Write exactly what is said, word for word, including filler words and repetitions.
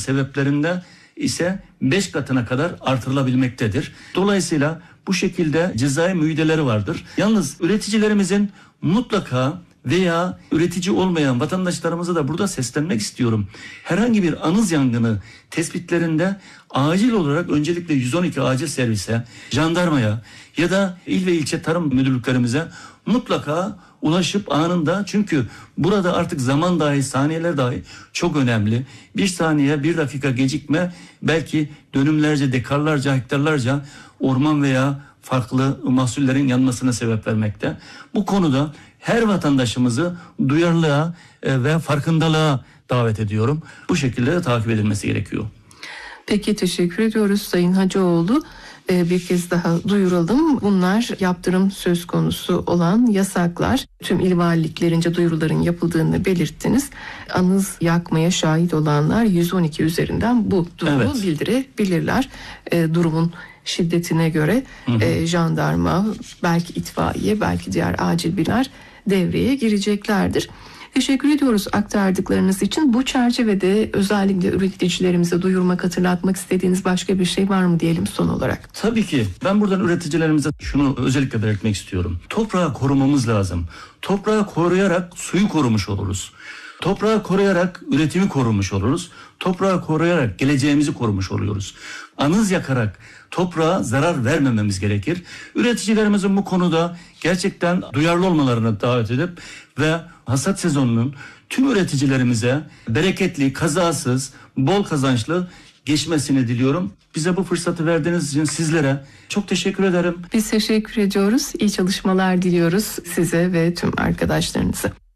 sebeplerinde ise beş katına kadar artırılabilmektedir. Dolayısıyla bu şekilde cezai müeyyideleri vardır. Yalnız üreticilerimizin mutlaka veya üretici olmayan vatandaşlarımıza da burada seslenmek istiyorum. Herhangi bir anız yangını tespitlerinde acil olarak öncelikle yüz on iki acil servise, jandarmaya ya da il ve ilçe tarım müdürlüklerimize mutlaka ulaşıp anında, çünkü burada artık zaman dahi, saniyeler dahi çok önemli. Bir saniye, bir dakika gecikme belki dönümlerce, dekarlarca, hektarlarca orman veya farklı mahsullerin yanmasına sebep vermekte. Bu konuda her vatandaşımızı duyarlılığa ve farkındalığa davet ediyorum. Bu şekilde de takip edilmesi gerekiyor. Peki, teşekkür ediyoruz Sayın Hacıoğlu. Ee, bir kez daha duyuralım. Bunlar yaptırım söz konusu olan yasaklar. Tüm il valiliklerince duyuruların yapıldığını belirttiniz. Anız yakmaya şahit olanlar yüz on iki üzerinden bu durumu evet. bildirebilirler. Ee, durumun şiddetine göre hı hı. E, jandarma, belki itfaiye, belki diğer acil binalar devreye gireceklerdir. Teşekkür ediyoruz aktardıklarınız için. Bu çerçevede özellikle üreticilerimize duyurmak, hatırlatmak istediğiniz başka bir şey var mı diyelim son olarak? Tabii ki. Ben buradan üreticilerimize şunu özellikle belirtmek istiyorum. Toprağı korumamız lazım. Toprağı koruyarak suyu korumuş oluruz. Toprağı koruyarak üretimi korumuş oluruz. Toprağı koruyarak geleceğimizi korumuş oluyoruz. Anız yakarak toprağa zarar vermememiz gerekir. Üreticilerimizin bu konuda gerçekten duyarlı olmalarını davet edip ve hasat sezonunun tüm üreticilerimize bereketli, kazasız, bol kazançlı geçmesini diliyorum. Bize bu fırsatı verdiğiniz için sizlere çok teşekkür ederim. Biz teşekkür ediyoruz. İyi çalışmalar diliyoruz size ve tüm arkadaşlarınıza.